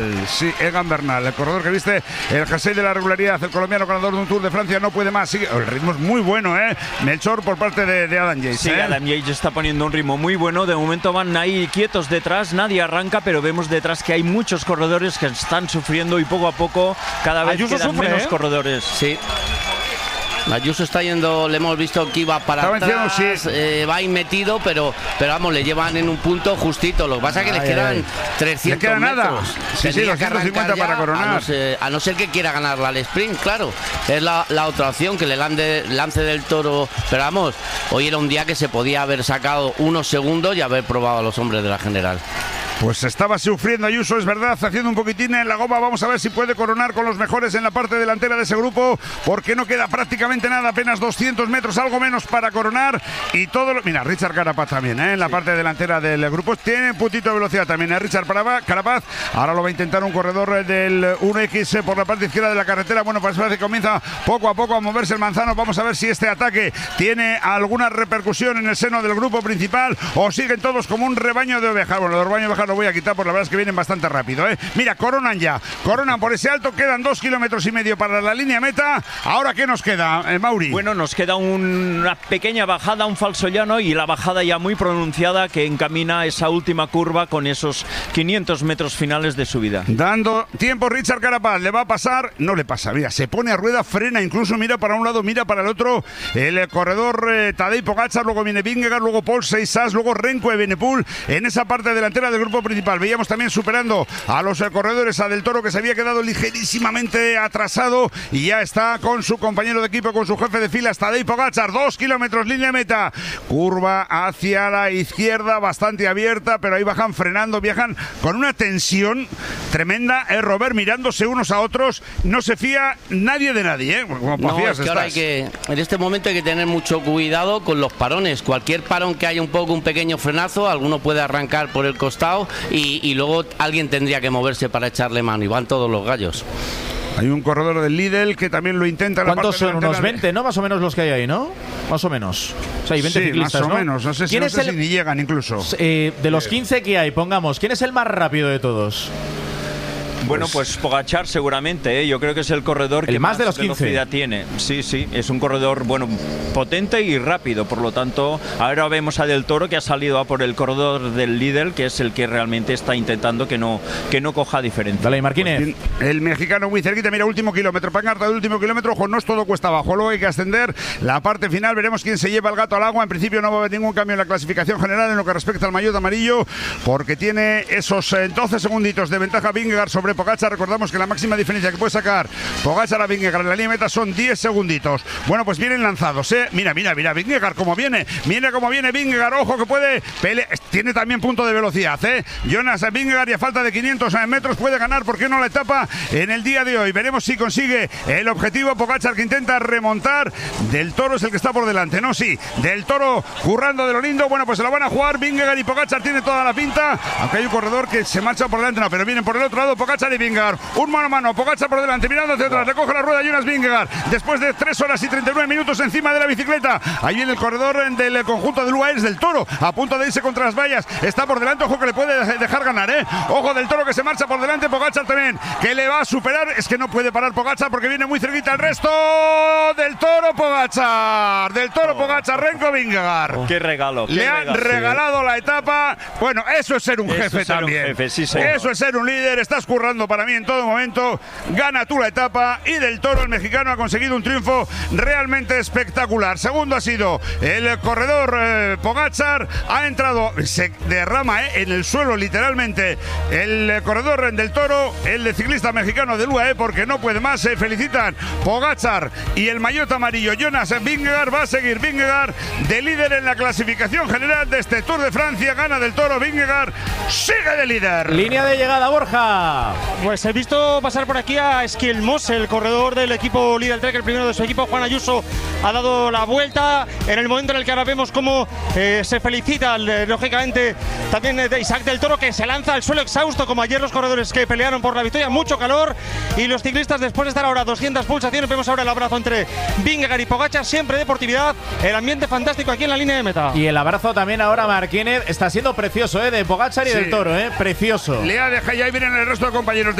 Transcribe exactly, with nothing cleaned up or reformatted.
Sí, Egan Bernal, el corredor que viste el jersey de la regularidad, el colombiano ganador de un Tour de Francia, no puede más. Sigue. El ritmo es muy bueno, ¿eh? Melchor por parte de, de Adam Yates. Sí, ¿eh? Adam Yates está poniendo un ritmo muy bueno. De momento van ahí quietos detrás, nadie arranca, pero vemos detrás que hay muchos corredores que están sufriendo y poco a poco cada vez Ayuso quedan sufre, menos ¿eh? corredores. Sí. Ayuso está yendo, le hemos visto que iba para Estaba atrás, encima, sí. eh, va ahí metido, pero, pero vamos, le llevan en un punto justito. Lo que pasa es que Ay, les quedan ay. trescientos Le queda nada. metros. Sí, sí, Tendría que doscientos cincuenta arrancar para ya, coronar. A no, ser, a no ser que quiera ganarla al sprint, claro. Es la, la otra opción, que le lance, lance del Toro. Pero vamos, hoy era un día que se podía haber sacado unos segundos y haber probado a los hombres de la general. Pues estaba sufriendo Ayuso, es verdad, haciendo un poquitín en la goma. Vamos a ver si puede coronar con los mejores en la parte delantera de ese grupo, porque no queda prácticamente nada, apenas doscientos metros, algo menos para coronar. Y todo lo... Mira, Richard Carapaz también, ¿eh? En la sí. parte delantera del grupo. Tiene un puntito de velocidad también, ¿eh? Richard Carapaz. Ahora lo va a intentar un corredor del uno equis por la parte izquierda de la carretera. Bueno, pues parece que comienza poco a poco a moverse el manzano. Vamos a ver si este ataque tiene alguna repercusión en el seno del grupo principal o siguen todos como un rebaño de ovejas. Bueno, el rebaño de ovejas lo voy a quitar, por la verdad es que vienen bastante rápido, ¿eh? Mira, coronan ya, coronan por ese alto, quedan dos kilómetros y medio para la línea meta. Ahora, ¿qué nos queda, eh, Mauri? Bueno, nos queda un, una pequeña bajada, un falso llano y la bajada ya muy pronunciada que encamina esa última curva con esos quinientos metros finales de subida. Dando tiempo Richard Carapaz, le va a pasar, no le pasa, mira, se pone a rueda, frena, incluso mira para un lado, mira para el otro, el corredor eh, Tadej Pogačar, luego viene Vingegaard, luego Paul Seiss, luego Renko Evenepoel en esa parte delantera del grupo principal. Veíamos también superando a los eh, corredores, a Del Toro, que se había quedado ligerísimamente atrasado y ya está con su compañero de equipo, con su jefe de filas, Tadej Pogačar, dos kilómetros, línea meta, curva hacia la izquierda, bastante abierta, pero ahí bajan frenando, viajan con una tensión tremenda, eh, Robert, mirándose unos a otros, no se fía nadie de nadie, ¿eh? Como no, es que estás. Ahora hay que, en este momento hay que tener mucho cuidado con los parones, cualquier parón que haya un poco, un pequeño frenazo, alguno puede arrancar por el costado y, y luego alguien tendría que moverse para echarle mano y van todos los gallos. Hay un corredor del Lidl que también lo intenta. ¿Cuántos son? Unos veinte, de... ¿no? Más o menos los que hay ahí, ¿no? Más o menos. O sea, hay veinte sí, ciclistas, más o ¿no? menos. No sé, si, ¿Quién no es sé el... si ni llegan incluso. Eh, de los quince que hay, pongamos, ¿quién es el más rápido de todos? Bueno, pues Pogačar seguramente, ¿eh? Yo creo que es el corredor el que más más de los velocidad tiene. Sí, sí, es un corredor, bueno, potente y rápido, por lo tanto, ahora vemos a Del Toro que ha salido a por el corredor del Lidl, que es el que realmente está intentando que no, que no coja diferencia. Dale, Marquínez. Pues el mexicano muy cerquita, mira, último kilómetro, pancarta del último kilómetro, ojo, no es todo cuesta abajo, luego hay que ascender la parte final, veremos quién se lleva el gato al agua. En principio no va a haber ningún cambio en la clasificación general en lo que respecta al maillot amarillo, porque tiene esos eh, doce segunditos de ventaja Vingegaard sobre Pogačar. Recordamos que la máxima diferencia que puede sacar Pogačar a Vingegaard en la línea meta son diez segunditos. Bueno, pues vienen lanzados, ¿eh? Mira, mira, mira, Vingegaard cómo viene, mira cómo viene Vingegaard, ojo que puede pelear, tiene también punto de velocidad, ¿eh? Jonas Vingegaard, y a falta de quinientos metros puede ganar, ¿por qué no la etapa en el día de hoy? Veremos si consigue el objetivo. Pogačar que intenta remontar, Del Toro es el que está por delante, ¿no? Sí, Del Toro currando de lo lindo. Bueno, pues se la van a jugar Vingegaard y Pogačar, tiene toda la pinta, aunque hay un corredor que se marcha por delante, no, pero vienen por el otro lado Pogačar y Vingegaard. Un mano a mano, Pogačar por delante, mirando hacia atrás, recoge la rueda Jonas Vingegaard, después de tres horas y treinta y nueve minutos encima de la bicicleta. Ahí viene el corredor del conjunto del U A E, es Del Toro, a punto de irse contra las vallas, está por delante, ojo que le puede dejar ganar, ¿eh? Ojo Del Toro que se marcha por delante, Pogačar también, que le va a superar, es que no puede parar Pogačar porque viene muy cerquita el resto. Del Toro, Pogačar, Del Toro, Pogačar, Renko Vingegaard. Oh, qué regalo. Qué le han regalo, regalado sí. la etapa. Bueno, eso es ser un eso jefe es ser también. Un jefe, sí, eso es ser un líder, estás currando para mí en todo momento, gana tú la etapa y Del Toro, el mexicano, ha conseguido un triunfo realmente espectacular. Segundo ha sido el corredor eh, Pogačar, ha entrado, se derrama eh, en el suelo literalmente el eh, corredor Del Toro, el de ciclista mexicano del U A E, porque no puede más. Se felicitan Pogačar y el maillot amarillo Jonas Vingegaard. Va a seguir Vingegaard de líder en la clasificación general de este Tour de Francia, gana Del Toro, Vingegaard sigue de líder. Línea de llegada, Borja. Pues he visto pasar por aquí a Esquilmos, el corredor del equipo Lidl Trek, el primero de su equipo. Juan Ayuso ha dado la vuelta en el momento en el que ahora vemos cómo eh, se felicita, eh, lógicamente, también eh, de Isaac Del Toro, que se lanza al suelo exhausto, como ayer los corredores que pelearon por la victoria. Mucho calor, y los ciclistas, después de estar ahora doscientas pulsaciones, vemos ahora el abrazo entre Vingegaard y Pogačar, siempre deportividad, el ambiente fantástico aquí en la línea de meta. Y el abrazo también ahora, Marquínez, está siendo precioso, ¿eh? De Pogačar y sí. Del Toro, ¿eh? Precioso. Le ha dejado, y ahí vienen el resto de compañeros de